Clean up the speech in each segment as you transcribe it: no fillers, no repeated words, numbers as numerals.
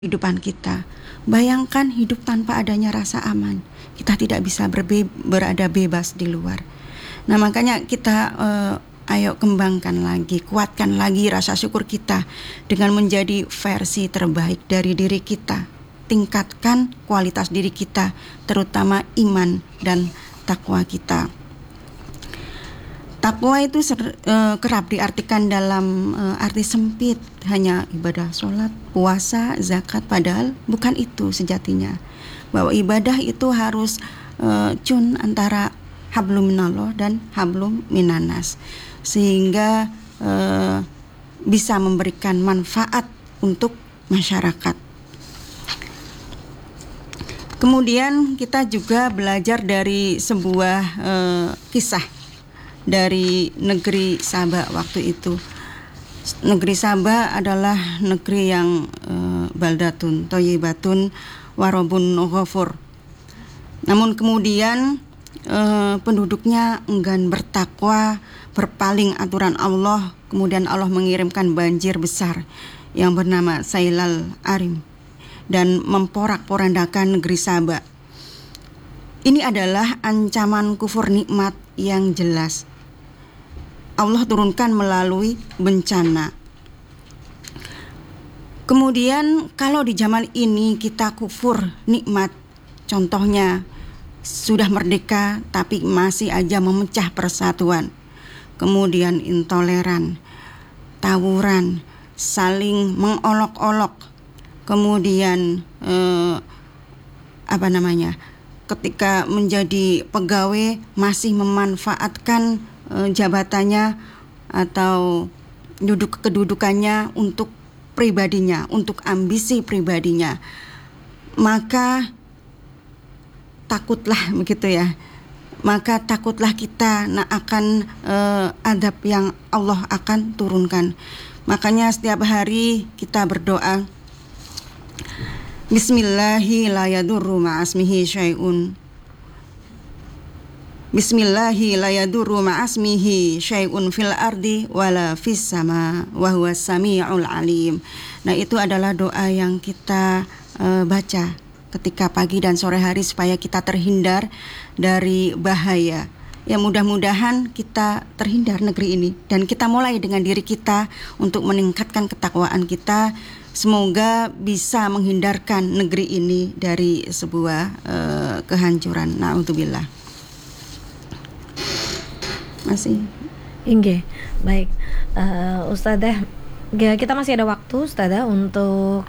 kehidupan kita. Bayangkan hidup tanpa adanya rasa aman. Kita tidak bisa berada bebas di luar. Nah, makanya kita ayo kembangkan lagi, kuatkan lagi rasa syukur kita dengan menjadi versi terbaik dari diri kita. Tingkatkan kualitas diri kita, terutama iman dan takwa kita. Takwa itu kerap diartikan dalam arti sempit, hanya ibadah sholat, puasa, zakat, padahal bukan itu sejatinya. Bahwa ibadah itu harus antara hablum minallah dan hablum minanas, sehingga bisa memberikan manfaat untuk masyarakat. Kemudian kita juga belajar dari sebuah kisah dari negeri Saba waktu itu. Negeri Saba adalah negeri yang baldatun, thayyibatun, warabun ghafur. Namun kemudian penduduknya enggan bertakwa, berpaling aturan Allah. Kemudian Allah mengirimkan banjir besar yang bernama Sailal Arim dan memporak-porandakan negeri Saba. Ini adalah ancaman kufur nikmat yang jelas. Allah turunkan melalui bencana. Kemudian kalau di zaman ini kita kufur nikmat, contohnya sudah merdeka tapi masih aja memecah persatuan, kemudian intoleran, tawuran, saling mengolok-olok, kemudian ketika menjadi pegawai masih memanfaatkan jabatannya atau kedudukannya untuk pribadinya, untuk ambisi pribadinya, maka takutlah begitu ya. Maka takutlah kita akan adab yang Allah akan turunkan. Makanya setiap hari kita berdoa, Bismillahi la yadurru ma'asmihi syai'un. Bismillahi la yadurru ma'asmihi syai'un fil ardi wala fis sama wa huwas sami'ul alim. Nah, itu adalah doa yang kita baca ketika pagi dan sore hari supaya kita terhindar dari bahaya. Ya, mudah-mudahan kita terhindar negeri ini, dan kita mulai dengan diri kita untuk meningkatkan ketakwaan kita. Semoga bisa menghindarkan negeri ini dari sebuah kehancuran. Na'udzubillah. Masih Inge, baik, Ustadzah, kita masih ada waktu Ustadzah untuk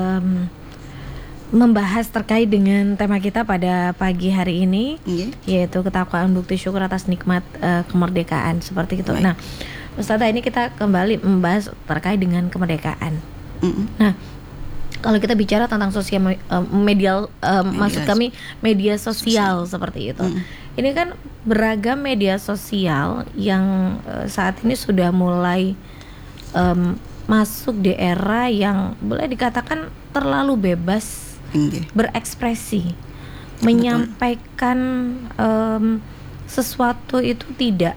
membahas terkait dengan tema kita pada pagi hari ini, yaitu ketakwaan bukti syukur atas nikmat kemerdekaan, seperti itu. Baik. Nah, Ustadzah, ini kita kembali membahas terkait dengan kemerdekaan. Nah, kalau kita bicara tentang sosial media, maksud kami media sosial seperti itu. Ini kan beragam media sosial yang saat ini sudah mulai masuk di era yang boleh dikatakan terlalu bebas berekspresi, menyampaikan sesuatu itu tidak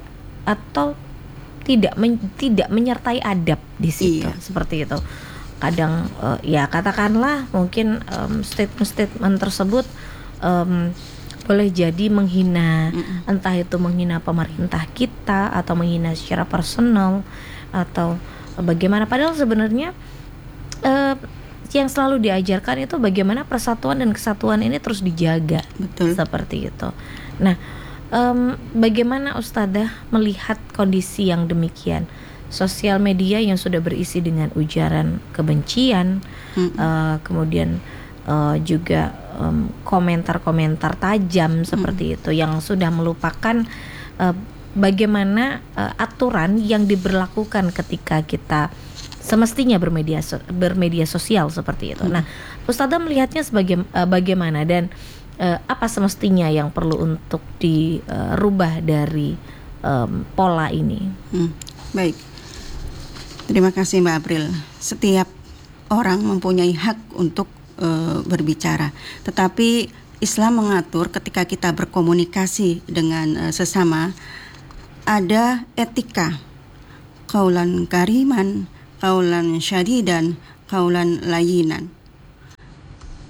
menyertai adab di situ, seperti itu. Kadang ya katakanlah mungkin statement tersebut boleh jadi menghina, entah itu menghina pemerintah kita atau menghina secara personal atau bagaimana. Padahal sebenarnya yang selalu diajarkan itu bagaimana persatuan dan kesatuan ini terus dijaga. Betul. Seperti itu. Nah, bagaimana Ustadzah melihat kondisi yang demikian? Sosial media yang sudah berisi dengan ujaran kebencian, kemudian juga komentar-komentar tajam seperti itu, yang sudah melupakan bagaimana aturan yang diberlakukan ketika kita semestinya bermedia sosial seperti itu. Nah, Ustadzah melihatnya bagaimana, dan apa semestinya yang perlu untuk dirubah dari pola ini? Baik, terima kasih Mbak April. Setiap orang mempunyai hak untuk berbicara, tetapi Islam mengatur ketika kita berkomunikasi dengan sesama ada etika, qaulan kariman, qaulan syadidan, qaulan layinan.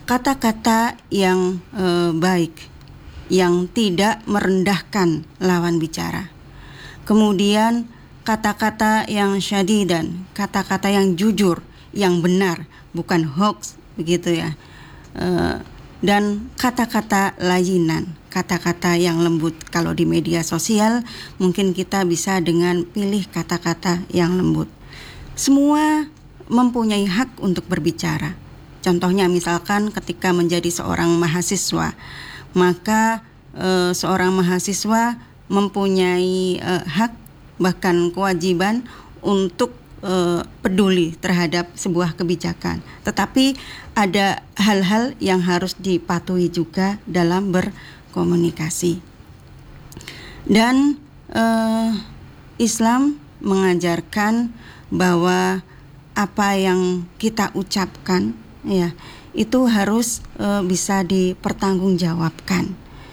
kata-kata yang baik, yang tidak merendahkan lawan bicara. Kemudian kata-kata yang syadidan, kata-kata yang jujur, yang benar, bukan hoax begitu ya. Dan kata-kata layinan, kata-kata yang lembut. Kalau di media sosial mungkin kita bisa dengan pilih kata-kata yang lembut. Semua mempunyai hak untuk berbicara. Contohnya misalkan ketika menjadi seorang mahasiswa, maka seorang mahasiswa mempunyai hak bahkan kewajiban untuk peduli terhadap sebuah kebijakan. Tetapi ada hal-hal yang harus dipatuhi juga dalam berkomunikasi. Dan Islam mengajarkan bahwa apa yang kita ucapkan ya itu harus bisa dipertanggungjawabkan.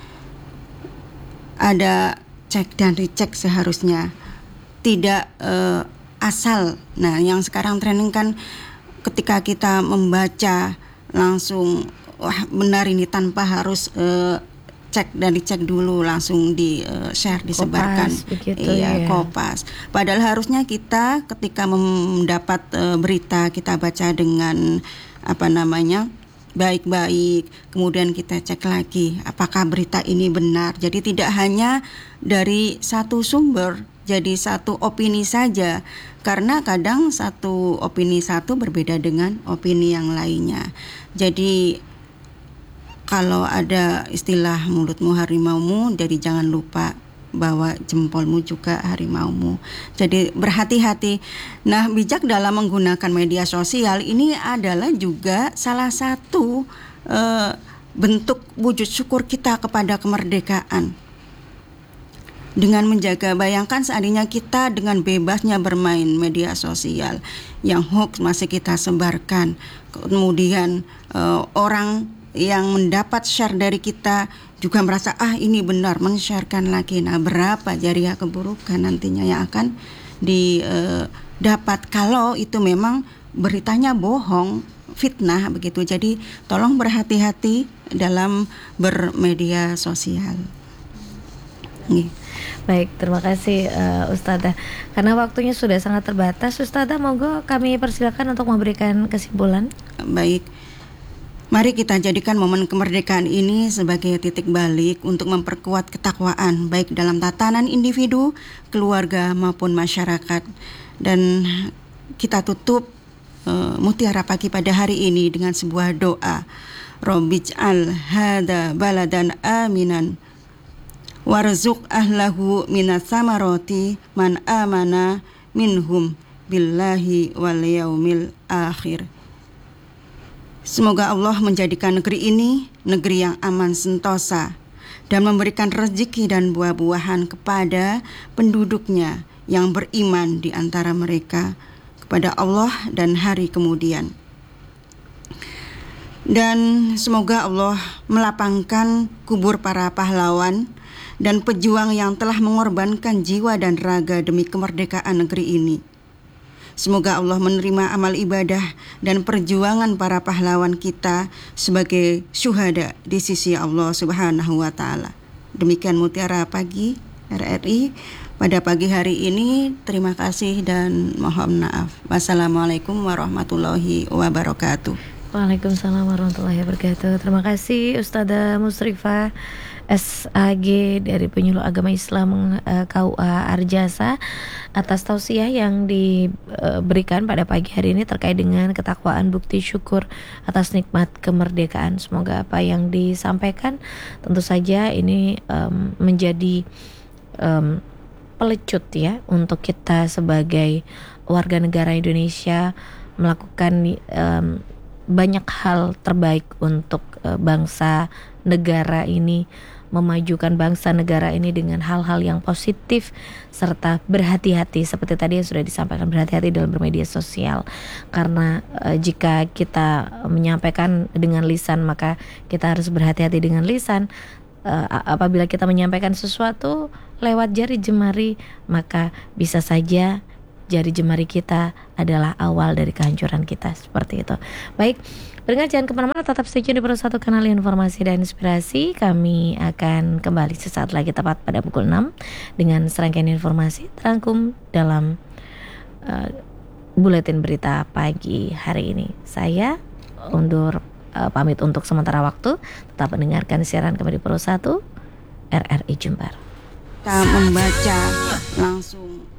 Ada cek dan dicek seharusnya, tidak asal. Nah, yang sekarang trending kan ketika kita membaca langsung wah benar ini tanpa harus cek dan dicek dulu, langsung di share, disebarkan. Kopas, begitu, iya, kopas. Padahal harusnya kita ketika mendapat berita kita baca dengan baik-baik, kemudian kita cek lagi apakah berita ini benar. Jadi tidak hanya dari satu sumber, jadi satu opini saja, karena kadang satu opini satu berbeda dengan opini yang lainnya. Jadi kalau ada istilah mulutmu harimaumu, jadi jangan lupa bahwa jempolmu juga harimaumu. Jadi berhati-hati. Nah, bijak dalam menggunakan media sosial ini adalah juga salah satu bentuk wujud syukur kita kepada kemerdekaan. Dengan menjaga, bayangkan seandainya kita dengan bebasnya bermain media sosial, yang hoax masih kita sebarkan, kemudian orang yang mendapat share dari kita juga merasa ini benar, men-sharekan lagi. Nah, berapa jariah keburukan nantinya yang akan didapat kalau itu memang beritanya bohong, fitnah begitu. Jadi tolong berhati-hati dalam bermedia sosial. Nih. Baik, terima kasih Ustadzah. Karena waktunya sudah sangat terbatas, Ustadzah monggo kami persilakan untuk memberikan kesimpulan. Baik. Mari kita jadikan momen kemerdekaan ini sebagai titik balik untuk memperkuat ketakwaan baik dalam tatanan individu, keluarga maupun masyarakat. Dan kita tutup Mutiara Pagi pada hari ini dengan sebuah doa. Robbij'al hada baladan aminan warzuq ahlahu minas samaroti man amana minhum billahi wal yaumil akhir. Semoga Allah menjadikan negeri ini negeri yang aman sentosa dan memberikan rezeki dan buah-buahan kepada penduduknya yang beriman di antara mereka kepada Allah dan hari kemudian. Dan semoga Allah melapangkan kubur para pahlawan dan pejuang yang telah mengorbankan jiwa dan raga demi kemerdekaan negeri ini. Semoga Allah menerima amal ibadah dan perjuangan para pahlawan kita sebagai syuhada di sisi Allah Subhanahu wa taala. Demikian Mutiara Pagi RRI pada pagi hari ini. Terima kasih dan mohon maaf. Wassalamualaikum warahmatullahi wabarakatuh. Waalaikumsalam warahmatullahi wabarakatuh. Terima kasih Ustadzah Musrifah SAG dari Penyuluh Agama Islam KUA Arjasa atas tausiah yang diberikan pada pagi hari ini terkait dengan ketakwaan bukti syukur atas nikmat kemerdekaan. Semoga apa yang disampaikan tentu saja ini menjadi pelecut ya untuk kita sebagai warga negara Indonesia melakukan banyak hal terbaik untuk bangsa negara ini, memajukan bangsa negara ini dengan hal-hal yang positif serta berhati-hati seperti tadi yang sudah disampaikan, berhati-hati dalam bermedia sosial karena jika kita menyampaikan dengan lisan maka kita harus berhati-hati dengan lisan. Apabila kita menyampaikan sesuatu lewat jari jemari maka bisa saja jari jemari kita adalah awal dari kehancuran kita, seperti itu. Baik, Pendengar jangan kemana-mana, tetap stay tune di Pro 1 Kanal Informasi dan Inspirasi. Kami akan kembali sesaat lagi tepat pada pukul 6 dengan serangkaian informasi terangkum dalam buletin berita pagi hari ini. Saya undur pamit untuk sementara waktu. Tetap mendengarkan siaran kami di Pro 1 RRI Jember. Kita membaca langsung